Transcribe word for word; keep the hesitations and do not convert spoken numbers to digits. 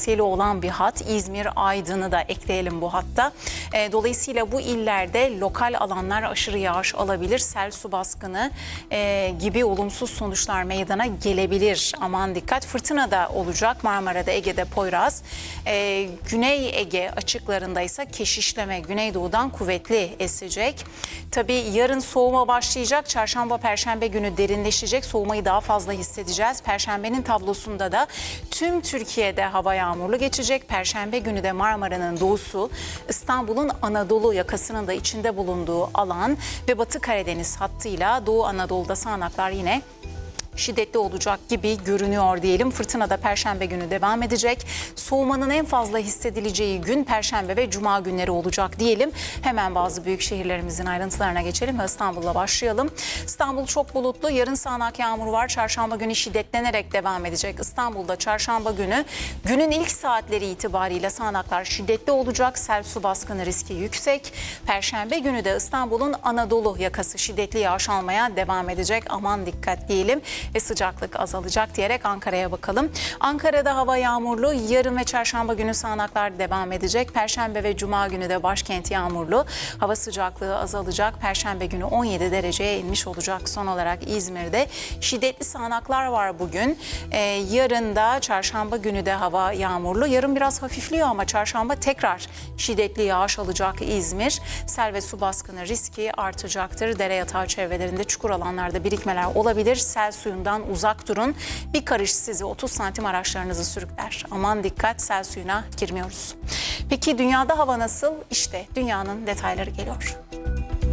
potansiyeli olan bir hat. İzmir, Aydın'ı da ekleyelim bu hatta. E, dolayısıyla bu illerde lokal alanlar aşırı yağış alabilir. Sel, su baskını e, gibi olumsuz sonuçlar meydana gelebilir. Aman dikkat. Fırtına da olacak. Marmara'da, Ege'de Poyraz. E, Güney Ege açıklarında ise keşişleme güneydoğudan kuvvetli esecek. Tabii yarın soğuma başlayacak. Çarşamba, Perşembe günü derinleşecek. Soğumayı daha fazla hissedeceğiz. Perşembenin tablosunda da tüm Türkiye'de hava yağmurlu geçecek. Perşembe günü de Marmara'nın doğusu, İstanbul'un Anadolu yakasının da içinde bulunduğu alan ve Batı Karadeniz hattıyla Doğu Anadolu'da sağanaklar yine şiddetli olacak gibi görünüyor diyelim. Fırtına da Perşembe günü devam edecek. Soğumanın en fazla hissedileceği gün Perşembe ve Cuma günleri olacak diyelim. Hemen bazı büyük şehirlerimizin ayrıntılarına geçelim ve İstanbul'la başlayalım. İstanbul çok bulutlu. Yarın sağanak yağmur var. Çarşamba günü şiddetlenerek devam edecek. İstanbul'da çarşamba günü günün ilk saatleri itibariyle sağanaklar şiddetli olacak. Sel, su baskını riski yüksek. Perşembe günü de İstanbul'un Anadolu yakası şiddetli yağış almaya devam edecek. Aman dikkat diyelim. Ve sıcaklık azalacak diyerek Ankara'ya bakalım. Ankara'da hava yağmurlu. Yarın ve çarşamba günü sağanaklar devam edecek. Perşembe ve Cuma günü de başkent yağmurlu. Hava sıcaklığı azalacak. Perşembe günü on yedi dereceye inmiş olacak. Son olarak İzmir'de şiddetli sağanaklar var bugün. Ee, yarın da çarşamba günü de hava yağmurlu. Yarın biraz hafifliyor ama çarşamba tekrar şiddetli yağış alacak İzmir. Sel ve su baskını riski artacaktır. Dere yatağı çevrelerinde çukur alanlarda birikmeler olabilir. Sel suyu uzak durun. Bir karış sizi otuz santim araçlarınızı sürükler. Aman dikkat, sel suyuna girmiyoruz. Peki dünyada hava nasıl? İşte dünyanın detayları geliyor.